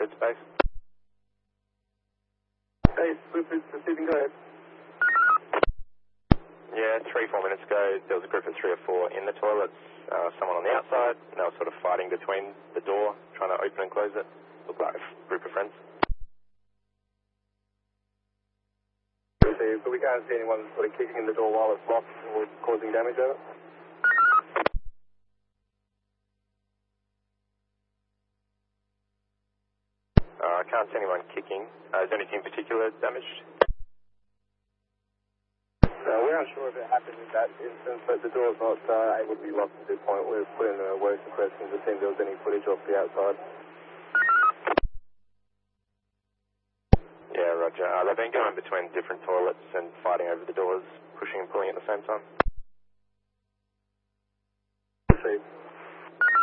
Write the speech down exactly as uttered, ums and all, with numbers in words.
Griffiths base. Hey, Griffiths receiving, go ahead. Yeah, three, four minutes ago, there was a group of three or four in the toilets, uh, someone on the outside, and they were sort of fighting between the door, trying to open and close it. Looked like a group of friends. But we can't see anyone sort of kicking in the door while it's locked or causing damage over. Uh, I can't see anyone kicking. Uh, is anything in particular damaged? No, we're not sure if it happened in that instance, but the door's not uh, able to be locked at this point. We've put in a word suppression to see if there was any footage off the outside. Yeah, roger. Uh, they've been going between different toilets and fighting over the doors, pushing and pulling at the same time.